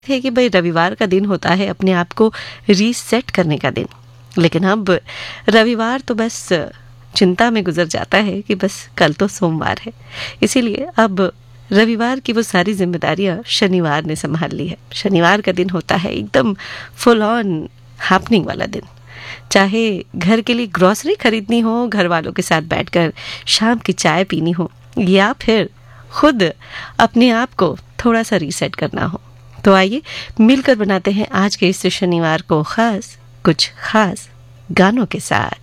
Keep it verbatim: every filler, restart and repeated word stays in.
थे कि भाई रविवार का दिन होता है अपने आप को रीसेट करने का दिन, लेकिन अब रविवार तो बस चिंता में गुजर जाता है कि बस कल तो सोमवार है। इसीलिए अब रविवार की वो सारी जिम्मेदारियां शनिवार ने संभाल ली है। शनिवार का दिन होता है एकदम फुल ऑन हैपनिंग वाला दिन। चाहे घर के लिए ग्रोसरी खरीदनी हो, घर वालों के साथ बैठकर शाम की चाय पीनी हो, या फिर खुद अपने आप को थोड़ा सा रीसेट करना हो, तो आइए मिलकर बनाते हैं आज के इस शनिवार को खास, कुछ खास गानों के साथ।